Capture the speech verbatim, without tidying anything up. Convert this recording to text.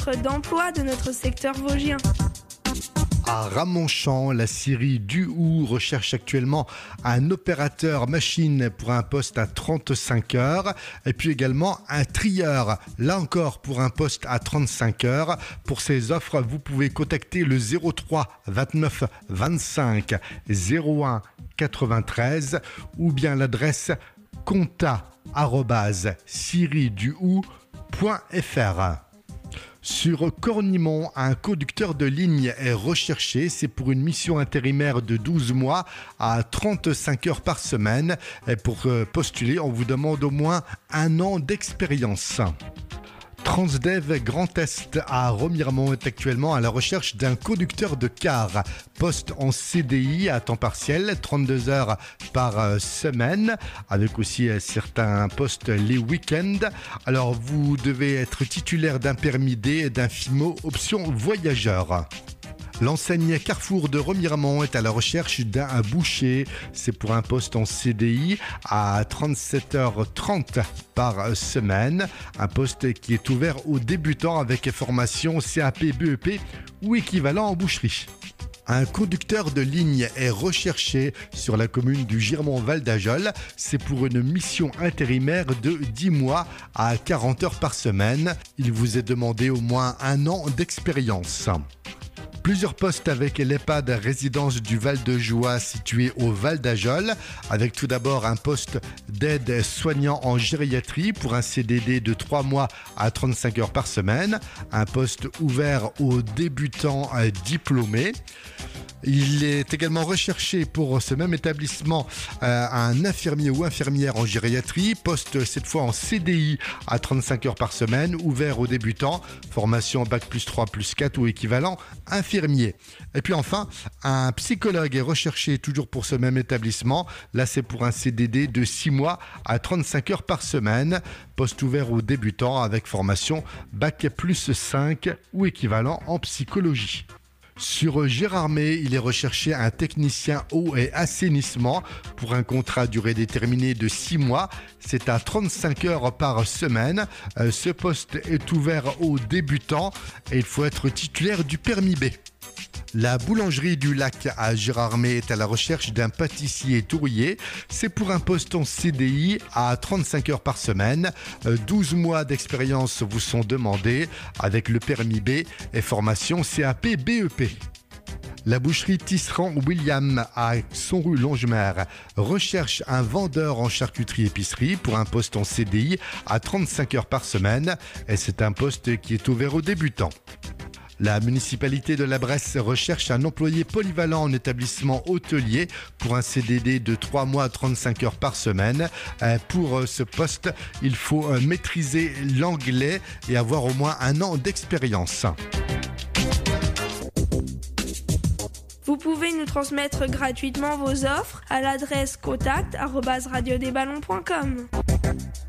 d'emploi de notre secteur vosgien. À Ramonchamp, la scierie Duhoux recherche actuellement un opérateur machine pour un poste à trente-cinq heures et puis également un trieur, là encore pour un poste à trente-cinq heures. Pour ces offres, vous pouvez contacter le zéro trois vingt-neuf vingt-cinq zéro un quatre-vingt-treize ou bien l'adresse compta arobase scierie duhoux point f r. Sur Cornimont, un conducteur de ligne est recherché. C'est pour une mission intérimaire de douze mois à trente-cinq heures par semaine. Et pour postuler, on vous demande au moins un an d'expérience. Transdev Grand Est à Remiremont est actuellement à la recherche d'un conducteur de car. Poste en C D I à temps partiel, trente-deux heures par semaine, avec aussi certains postes les week-ends. Alors vous devez être titulaire d'un permis D et d'un F I M O option voyageur. L'enseigne Carrefour de Remiremont est à la recherche d'un boucher. C'est pour un poste en C D I à trente-sept heures trente par semaine. Un poste qui est ouvert aux débutants avec formation C A P, B E P ou équivalent en boucherie. Un conducteur de ligne est recherché sur la commune du Girmont-Val d'Ajol. C'est pour une mission intérimaire de dix mois à quarante heures par semaine. Il vous est demandé au moins un an d'expérience. Plusieurs postes avec l'EHPAD Résidence du Val de Joie situé au Val d'Ajol, avec tout d'abord un poste d'aide soignant en gériatrie pour un C D D de trois mois à trente-cinq heures par semaine, un poste ouvert aux débutants diplômés. Il est également recherché pour ce même établissement euh, un infirmier ou infirmière en gériatrie, poste cette fois en C D I à trente-cinq heures par semaine, ouvert aux débutants, formation bac plus trois plus quatre ou équivalent infirmier. Et puis enfin, un psychologue est recherché toujours pour ce même établissement. Là, c'est pour un C D D de six mois à trente-cinq heures par semaine, poste ouvert aux débutants avec formation bac plus cinq ou équivalent en psychologie. Sur Gérardmer, il est recherché un technicien eau et assainissement pour un contrat à durée déterminée de six mois. C'est à trente-cinq heures par semaine. Euh, ce poste est ouvert aux débutants et il faut être titulaire du permis B. La boulangerie du Lac à Gérardmer est à la recherche d'un pâtissier tourrier. C'est pour un poste en C D I à trente-cinq heures par semaine. douze mois d'expérience vous sont demandés avec le permis B et formation C A P B E P. La boucherie Tisserand William à Sonru-Longemer recherche un vendeur en charcuterie-épicerie pour un poste en C D I à trente-cinq heures par semaine et c'est un poste qui est ouvert aux débutants. La municipalité de la Bresse recherche un employé polyvalent en établissement hôtelier pour un C D D de trois mois à trente-cinq heures par semaine. Pour ce poste, il faut maîtriser l'anglais et avoir au moins un an d'expérience. Vous pouvez nous transmettre gratuitement vos offres à l'adresse contact arobase radio des ballons point com.